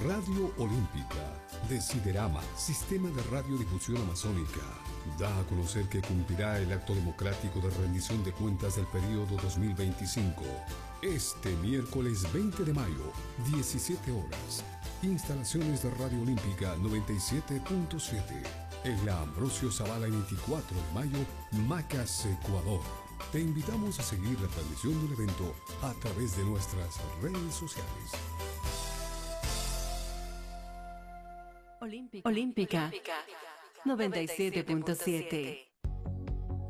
Radio Olímpica, Desiderama, Sistema de Radiodifusión Amazónica, da a conocer que cumplirá el acto democrático de rendición de cuentas del periodo 2025. Este miércoles 20 de mayo, 17 horas. Instalaciones de Radio Olímpica 97.7. En la Ambrosio Zavala 24 de mayo, Macas, Ecuador. Te invitamos a seguir la transmisión del evento a través de nuestras redes sociales. Olímpica 97.7.